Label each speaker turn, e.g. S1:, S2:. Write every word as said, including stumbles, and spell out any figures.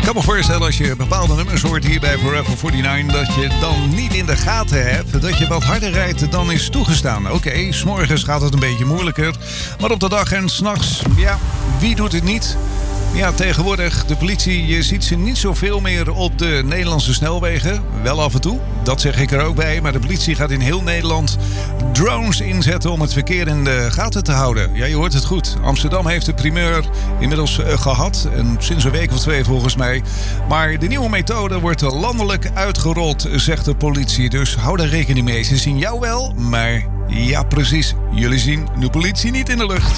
S1: kan me voorstellen als je bepaalde nummers hoort hier bij Forever negenenveertig... dat je dan niet in de gaten hebt dat je wat harder rijdt dan is toegestaan. Oké, okay, 's morgens gaat het een beetje moeilijker. Maar op de dag en 's nachts, ja, wie doet het niet? Ja, tegenwoordig, de politie, je ziet ze niet zoveel meer op de Nederlandse snelwegen. Wel af en toe, dat zeg ik er ook bij. Maar de politie gaat in heel Nederland drones inzetten om het verkeer in de gaten te houden. Ja, je hoort het goed. Amsterdam heeft de primeur inmiddels uh, gehad. En sinds een week of twee volgens mij. Maar de nieuwe methode wordt landelijk uitgerold, zegt de politie. Dus hou daar rekening mee. Ze zien jou wel, maar ja, precies. Jullie zien de politie niet in de lucht.